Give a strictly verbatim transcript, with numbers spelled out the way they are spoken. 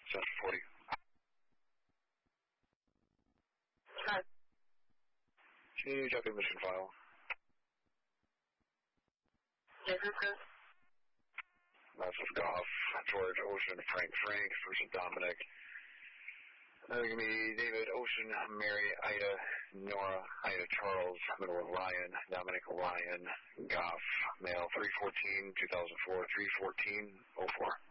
Central forty. Hi. Can you check the mission file? Yes, sir. That's with Goff, George, Ocean, Frank, Frank, versus Dominic. That'll give me David, Ocean, Mary, Ida, Nora, Ida, Charles, middle of Ryan, Dominic, Ryan, Goff, male, three fourteen, two thousand four, three fourteen, oh four.